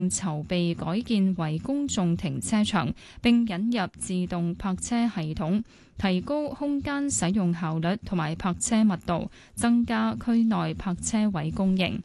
籌備改建為公眾停車場，並引入自動泊車系統，提高空間使用效率同埋泊車密度，增加區內泊車位供應。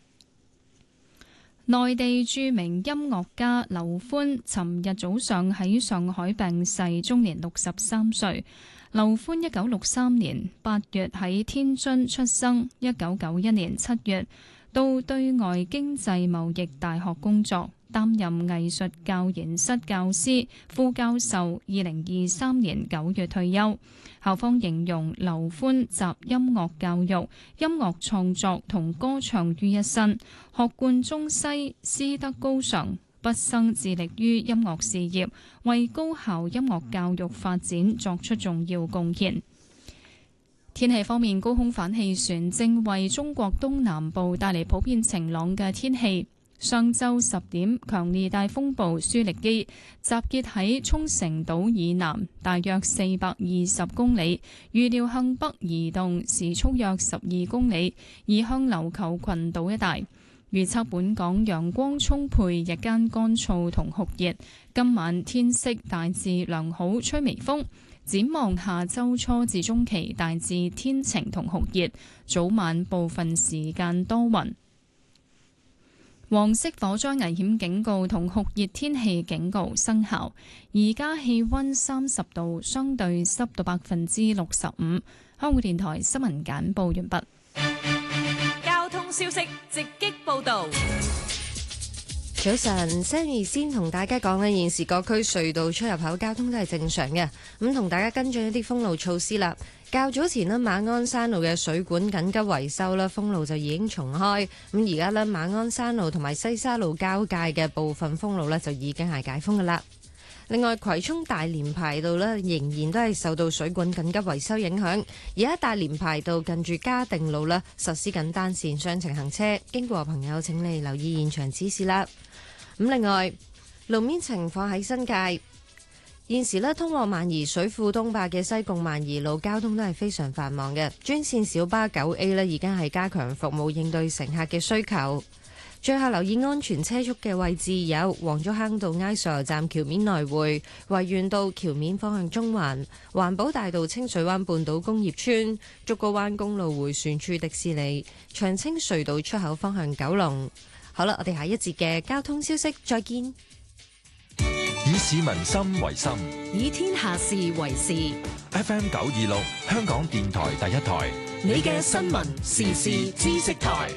內地著名音樂家劉歡尋日早上喺上海病逝，終年63歲。劉歡1963年8月喺天津出生，1991年7月到對外經濟貿易大學工作，擔任藝術教研室教師、副教授。2023年9月退休。校方形容劉歡集音樂教育、音樂創作同歌唱於一身，學貫中西，師德高尚，畢生致力於音樂事業，為高校音樂教育發展作出重要貢獻。天氣方面，高空反氣旋正為中國東南部帶嚟普遍晴朗嘅天氣。上晝10點，強烈大風暴舒力基集結喺沖繩島以南大約420公里，預料向北移動，時速約12公里，移向琉球群島一帶。預測本港陽光充沛，日間乾燥同酷熱，今晚天色大致良好，吹微風。展望下周初至中期大致天晴同酷熱，早晚部分時間多雲。黃色火災危險警告同酷熱天氣警告生效。而家氣溫30度，相對濕度65%。香港電台新聞簡報完畢。 交通消息直擊報道。 早晨 Sammy 先同大家講，現時各區隧道出入口交通都係正常嘅。咁同大家跟進一啲封路措施啦。較早前呢，馬鞍山路嘅水管緊急維修啦，封路就已經重開。咁而家呢，馬鞍山路同埋西沙路交界嘅部分封路呢，就已經係解封噶啦。另外，葵涌大連排道呢，仍然都係受到水管緊急維修影響。而家大連排道近住嘉定路呢，實施緊單線雙程行車，經過朋友請你留意現場指示啦。咁另外，路面情況喺新界。現時呢，通往萬宜水庫東壩嘅西貢萬宜路交通都係非常繁忙嘅，專線小巴9A 呢已經係加強服務應對乘客嘅需求。最後留意安全車速嘅位置有黃竹坑道埃索油站橋面來回、維園道橋面方向中環、環保大道清水灣半島工業村、竹篙灣公路迴旋處迪士尼、長青隧道出口方向九龍。好啦，我哋下一節嘅交通消息再見。 以市民心為心， 以天下事為事。 FM 926，香港電台第一台， 你嘅新聞時事知識台。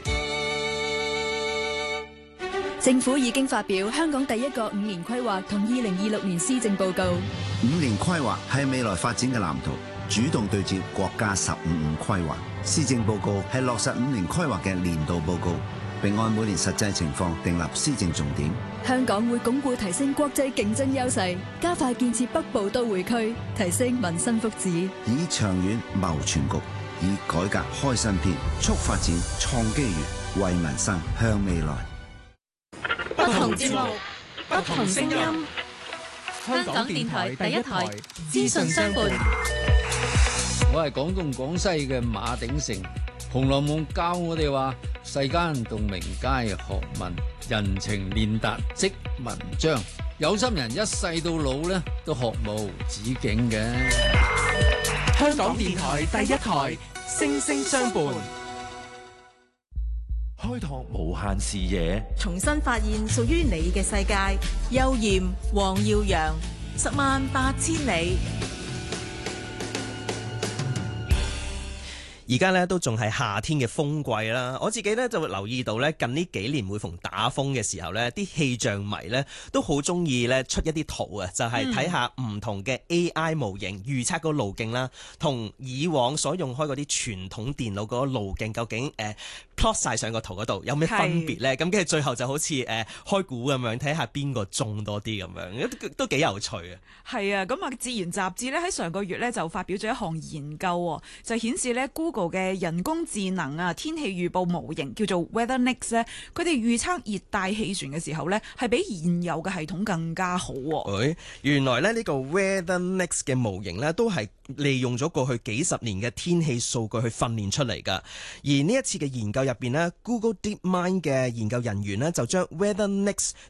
政府已經發表香港第一個5年規劃同2026年施政報告。 5年規劃係未來發展嘅藍圖，主動對接國家15五規劃。施政報告係落實5年規劃嘅年度報告，並按每年實際情況訂立施政重點。 香港會鞏固提升國際競爭優勢，加快建設北部都會區，提升民生福祉。 以長遠謀全局，以改革開新篇，促發展創機遇，為民生向未來。 不同節目，不同聲音。香港電台第一台，資訊相伴。 我係廣東廣西嘅馬鼎盛，《紅樓夢》教我哋話：世間洞明皆學問，人情練達即文章。有心人一世到老咧，都學無止境嘅。 香港電台第一台，聲聲相伴。 開拓無限視野， 重新發現屬於你嘅世界。邱艷、黃耀揚，108000里。 而家咧都仲係夏天嘅風季啦，我自己咧就會留意到咧，近呢幾年每逢打風嘅時候咧，啲氣象迷咧都好中意咧出一啲圖啊，就係睇下唔同嘅 AI 模型預測個路徑啦，同以往所用開嗰啲傳統電腦嗰個路徑究竟plot 晒上個圖嗰度有咩分別咧？咁跟住最後就好似開估咁樣，睇下邊個中多啲咁樣，都幾有趣啊！ 係啊，咁啊，《自然》雜誌咧喺上個月咧就發表咗一項研究，就顯示咧 Google Google 嘅人工智能天氣預報模型叫做 WeatherNex 咧，佢哋預測熱帶氣旋嘅時候咧，係比現有嘅系統更加好。 原來咧呢個 WeatherNex 嘅模型咧都係利用咗過去幾十年嘅天氣數據去訓練出嚟㗎。而呢一次嘅研究入邊咧，Google DeepMind 嘅研究人員咧就將 WeatherNex